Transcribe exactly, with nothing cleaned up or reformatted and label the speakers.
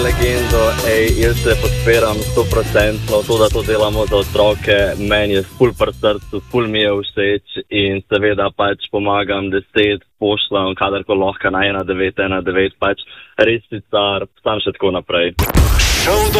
Speaker 1: legendo, ej, jaz se podpiram sto procentno, to, da to delamo za otroke, meni je ful pri srcu, ful mi je všeč in seveda pač pomagam deset, pošljam, kadarko lahko na ena devet ena devet, pač res si car, sam še tako naprej.